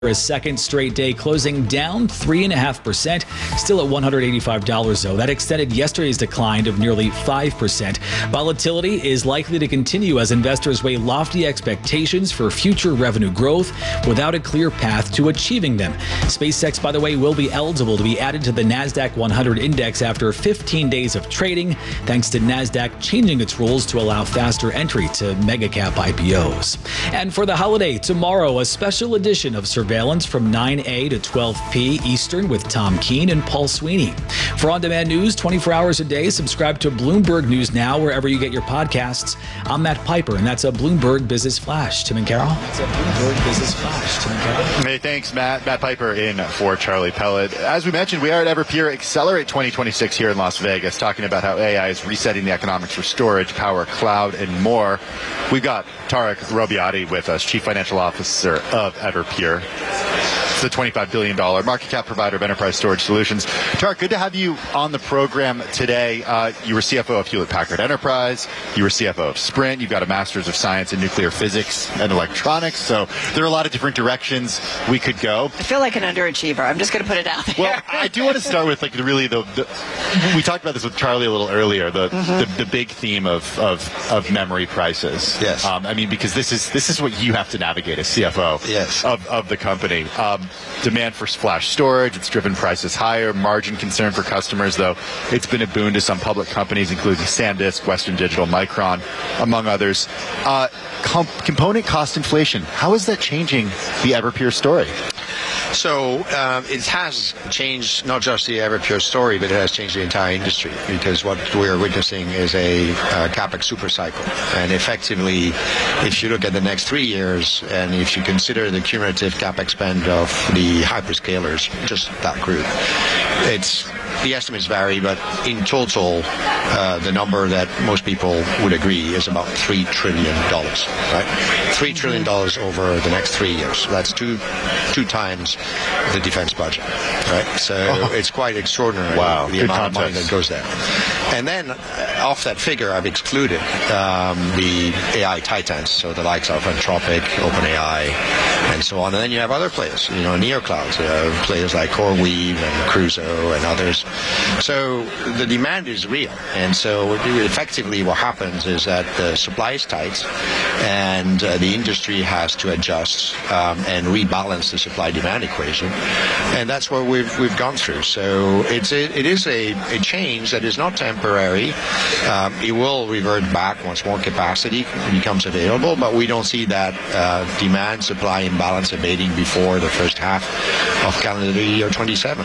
for a second straight day, closing down 3.5%, still at $185 though. That extended yesterday's decline of nearly 5%. Volatility is likely to continue as investors weigh lofty expectations for future revenue growth without a clear path to achieving them. SpaceX, by the way, will be eligible to be added to the NASDAQ 100 index after 15 days of trading, thanks to NASDAQ changing its rules to allow faster entry to mega-cap IPOs. And for the holiday, tomorrow, a special edition of Surveillance from 9 to 12 p. Eastern with Tom Keene and Paul Sweeney. For on-demand news 24 hours a day, subscribe to Bloomberg News Now wherever you get your podcasts. I'm Matt Piper, and that's a Bloomberg Business Flash. Tim and Carol? That's a Bloomberg Business Flash. Tim and Carol? Hey, thanks, Matt. Matt Piper in for Charlie Pellet. As we mentioned, we are at Everpure Accelerate 2026 here in Las Vegas, talking about how AI is resetting the economics for storage, power, cloud, and more. We've got Tarek Robbiati with us, Chief Financial Officer of Everpure. It's a $25 billion market cap provider of enterprise storage solutions. Tarek, good to have you on the program today. You were CFO of Hewlett-Packard Enterprise. You were CFO of Sprint. You've got a Master's of Science in Nuclear Physics and Electronics. So there are a lot of different directions we could go. I feel like an underachiever. I'm just going to put it out there. Well, I do want to start with we talked about this with Charlie a little earlier, the big theme of memory prices. Yes. I mean, because this is what you have to navigate as CFO yes. of the company. Demand for flash storage, it's driven prices higher. Margin concern for customers, though, it's been a boon to some public companies, including SanDisk, Western Digital, Micron, among others. Component cost inflation, how is that changing the Everpure story? So it has changed not just the Everpure story, but it has changed the entire industry, because what we're witnessing is a CapEx super cycle. And effectively, if you look at the next 3 years, and if you consider the cumulative CapEx spend of the hyperscalers, just that group, the estimates vary, but in total, the number that most people would agree is about $3 trillion, right? $3 trillion over the next 3 years. That's two times the defense budget, right? So it's quite extraordinary, the amount of money that goes there. And then off that figure, I've excluded the AI titans, so the likes of Anthropic, OpenAI, and so on. And then you have other players, neoclouds, players like CoreWeave and Crusoe and others. So the demand is real. And so effectively what happens is that the supply is tight, and the industry has to adjust and rebalance the supply-demand equation. And that's what we've gone through. So it is a change that is not temporary. It will revert back once more capacity becomes available, but we don't see that demand-supply imbalance abating before the first half of calendar year 27.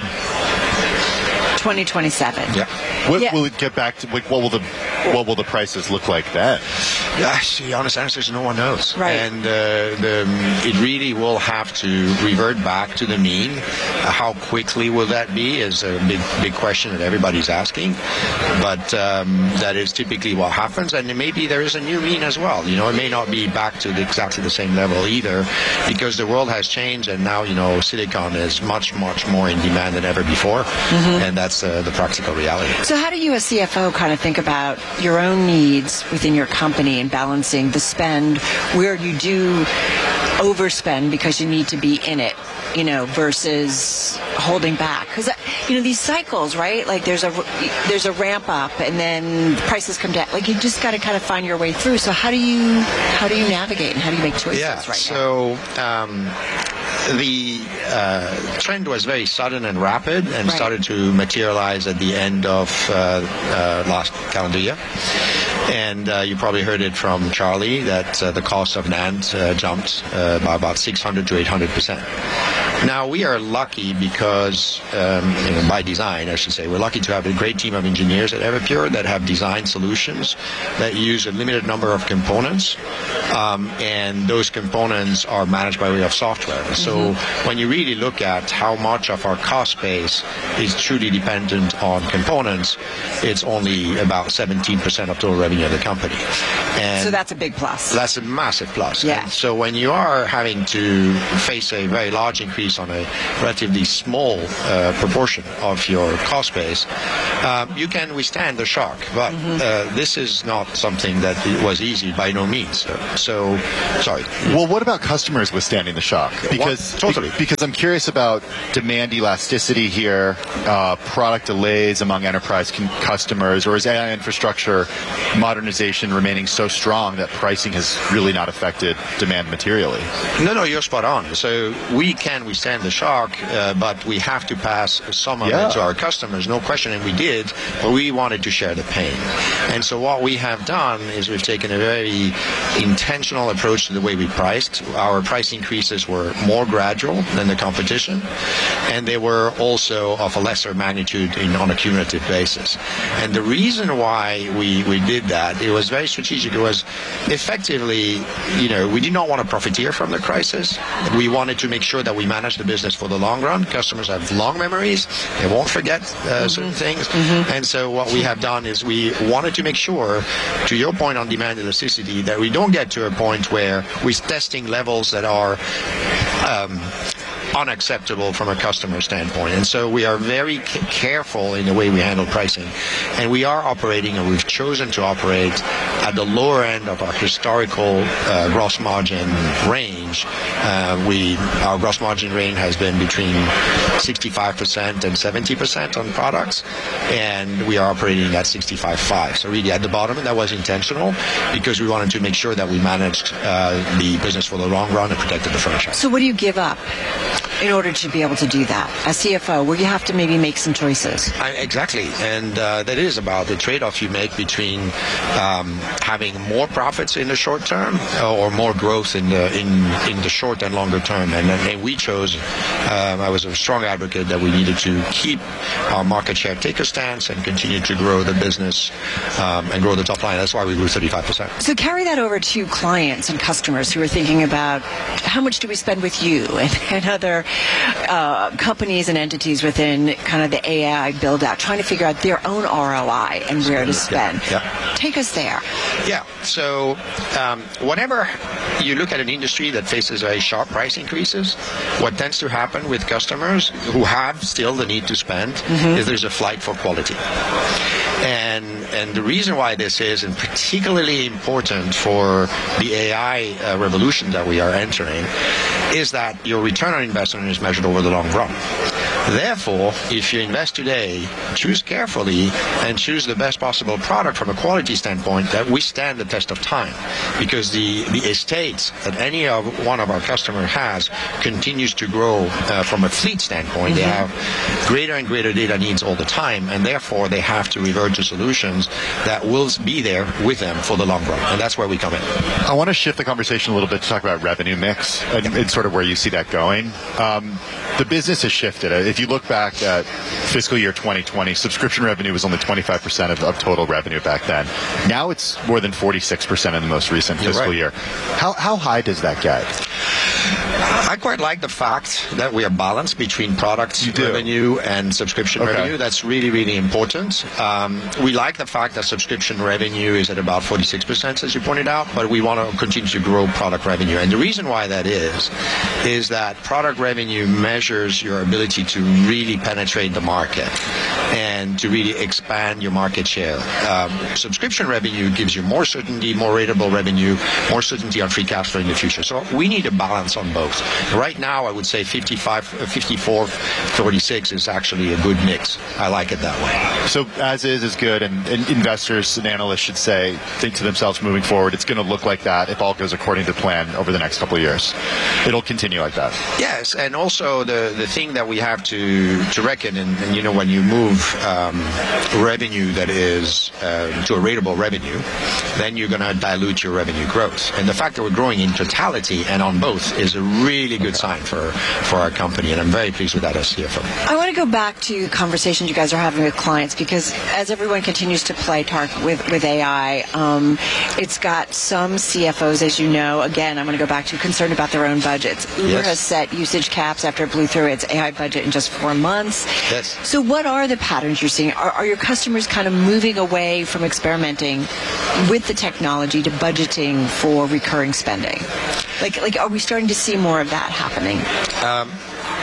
2027. Yeah. Will it get back to what will the prices look like then? The honest answer is no one knows. Right. And it really will have to revert back to the mean. How quickly will that be is a big question that everybody's asking. But that is typically what happens. And maybe there is a new mean as well. It may not be back to exactly the same level either, because the world has changed, and now silicon is much more in demand than ever before. Mm-hmm. And that's the practical reality. So how do you as CFO kind of think about your own needs within your company and balancing the spend where you do overspend because you need to be in it, versus holding back? Because, these cycles, right? Like there's a ramp up and then the prices come down. Like you just got to kind of find your way through. So how do you navigate and how do you make choices right now? So the trend was very sudden and rapid and started to materialize at the end of last calendar year. And you probably heard it from Charlie that the cost of NAND jumped by about 600 to 800%. Now, we are lucky because, by design, I should say, we're lucky to have a great team of engineers at Everpure that have designed solutions that use a limited number of components, and those components are managed by way of software. Mm-hmm. So when you really look at how much of our cost base is truly dependent on components, it's only about 17% of total revenue of the company. And so that's a big plus. That's a massive plus. Yeah. And so when you are having to face a very large increase on a relatively small proportion of your cost base, you can withstand the shock. But this is not something that was easy by no means. So sorry. Well, what about customers withstanding the shock? Totally. Because I'm curious about demand elasticity here, product delays among enterprise customers, or is AI infrastructure modernization remaining so strong that pricing has really not affected demand materially? No, you're spot on. So we can withstand the shock, but we have to pass some of it to our customers, no question, and we did, but we wanted to share the pain. And so what we have done is we've taken a very intentional approach to the way we priced. Our price increases were more gradual than the competition, and they were also of a lesser magnitude on a cumulative basis. And the reason why we did that, it was very strategic. It was effectively, we did not want to profiteer from the crisis. We wanted to make sure that we manage the business for the long run. Customers have long memories. They won't forget certain things. And so what we have done is we wanted to make sure, to your point on demand elasticity, that we don't get to a point where we're testing levels that are unacceptable from a customer standpoint. And so we are very careful in the way we handle pricing. And we are operating, and we've chosen to operate at the lower end of our historical gross margin range. Our gross margin range has been between 65% and 70% on products, and we are operating at 65.5%. So really at the bottom, and that was intentional because we wanted to make sure that we managed the business for the long run and protected the franchise. So what do you give up in order to be able to do that? As CFO, where you have to maybe make some choices. Exactly, and that is about the trade-off you make between having more profits in the short term or more growth in the short and longer term. And we chose, I was a strong advocate that we needed to keep our market share taker stance and continue to grow the business and grow the top line. That's why we grew 35%. So carry that over to clients and customers who are thinking about how much do we spend with you and other companies and entities within kind of the AI build-out, trying to figure out their own ROI and where to spend. Yeah. Take us there. Yeah. So whenever you look at an industry that faces very sharp price increases, what tends to happen with customers who have still the need to spend is there's a flight for quality. And the reason why this is, and particularly important for the AI revolution that we are entering, is that your return on investment is measured over the long run. Therefore, if you invest today, choose carefully and choose the best possible product from a quality standpoint that withstand the test of time. Because the estate that any one of our customers has continues to grow from a fleet standpoint. They have greater and greater data needs all the time, and therefore they have to revert to solutions that will be there with them for the long run. And that's where we come in. I want to shift the conversation a little bit to talk about revenue mix and sort of where you see that going. The business has shifted. If you look back at fiscal year 2020, subscription revenue was only 25% of total revenue back then. Now it's more than 46% in the most recent fiscal year. How high does that get? I quite like the fact that we are balanced between product revenue and subscription revenue. That's really, really important. We like the fact that subscription revenue is at about 46%, as you pointed out, but we want to continue to grow product revenue. And the reason why that is that product revenue measures your ability to really penetrate the market and to really expand your market share. Subscription revenue gives you more certainty, more ratable revenue, more certainty on free cash flow in the future. So we need a balance on both. Right now, I would say 54, 46 is actually a good mix. I like it that way. So as is good, and investors and analysts should think to themselves moving forward, it's going to look like that if all goes according to plan over the next couple of years. It'll continue like that. Yes, and also the thing that we have to reckon, and when you move revenue that is to a ratable revenue, then you're going to dilute your revenue growth. And the fact that we're growing in totality and on both is a really good sign for our company, and I'm very pleased with that as CFO. I want to go back to conversations you guys are having with clients, because as everyone continues to play with AI, it's got some CFOs, as you know, again, I'm going to go back to concerned about their own budgets. Uber has set usage caps after it blew through its AI budget in just 4 months. Yes. So what are the patterns you're seeing? Are your customers kind of moving away from experimenting with the technology to budgeting for recurring spending? Like, are we starting to see more of that happening?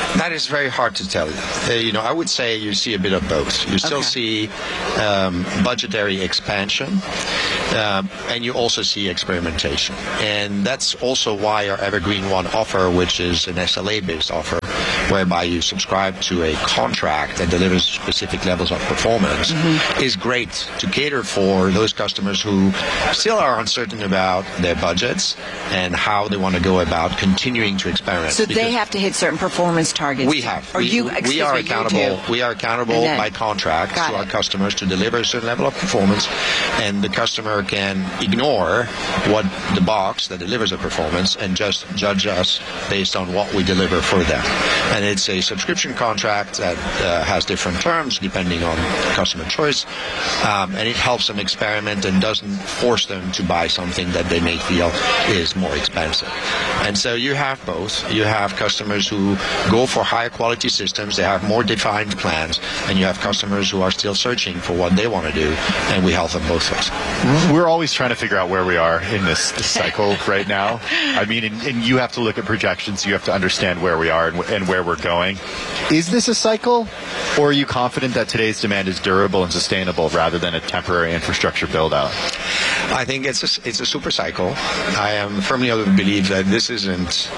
That is very hard to tell you. I would say you see a bit of both. You still see budgetary expansion, and you also see experimentation. And that's also why our Evergreen One offer, which is an SLA-based offer, whereby you subscribe to a contract that delivers specific levels of performance, is great to cater for those customers who still are uncertain about their budgets and how they want to go about continuing to experiment. So they have to hit certain performance targets. We have. Or we are accountable. We are accountable by contract to our customers to deliver a certain level of performance, and the customer can ignore what the box that delivers the performance and just judge us based on what we deliver for them. And it's a subscription contract that has different terms depending on customer choice, and it helps them experiment and doesn't force them to buy something that they may feel is more expensive. And so you have both. You have customers who go for higher quality systems, they have more defined plans, and you have customers who are still searching for what they want to do, and we help them both ways. We're always trying to figure out where we are in this cycle right now. I mean, and you have to look at projections, you have to understand where we are and where we're going. Is this a cycle, or are you confident that today's demand is durable and sustainable rather than a temporary infrastructure build-out? I think it's a super cycle. I am firmly of the belief that this isn't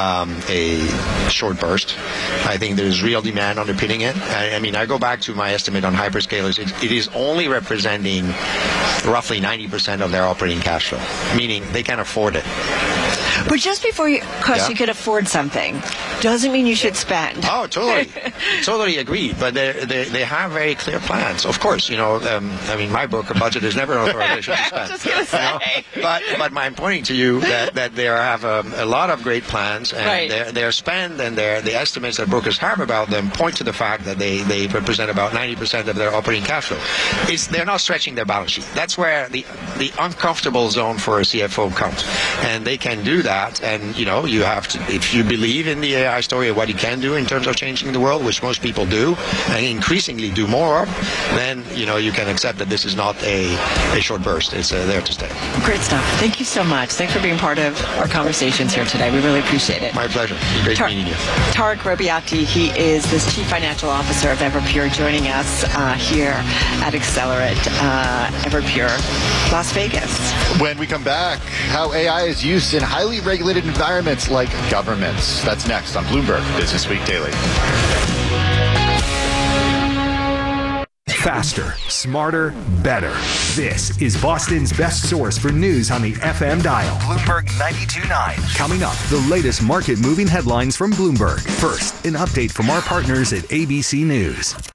a short burst. I think there's real demand underpinning it. I mean, I go back to my estimate on hyperscalers. It is only representing roughly 90% of their operating cash flow, meaning they can afford it. But just before you can afford something, doesn't mean you should spend. Oh, totally. Totally agree. But they have very clear plans. Of course, I mean, my book, a budget is never an authorization to spend. I was just going to say. But I'm pointing to you that they have a lot of great plans, and their spend and the estimates that brokers have about them point to the fact that they represent about 90% of their operating cash flow. They're not stretching their balance sheet. That's where the uncomfortable zone for a CFO comes. And they can do that, and you have to, if you believe in the AI story of what it can do in terms of changing the world, which most people do, and increasingly do more of, then you can accept that this is not a short burst. It's there to stay. Great stuff. Thank you so much. Thanks for being part of our conversations here today. We really appreciate it. My pleasure. Great meeting you. Tarek Robbiati, he is the Chief Financial Officer of Everpure, joining us here at Accelerate Everpure, Las Vegas. When we come back, how AI is used in highly regulated environments like governments. That's next on Bloomberg Business Week Daily. Faster, smarter, better. This is Boston's best source for news on the FM dial. Bloomberg 92.9. Coming up, the latest market-moving headlines from Bloomberg. First, an update from our partners at ABC News.